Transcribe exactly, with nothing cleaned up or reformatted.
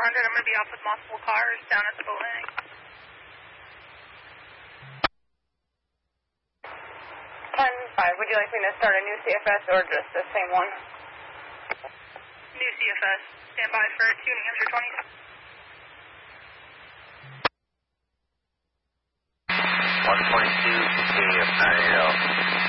hundred, I'm going to be off with multiple cars down at the building. ten five, would you like me to start a new C F S or just the same one? New C F S. Stand by for two New Hampshire twenty. one twenty-two, K F nine eight zero.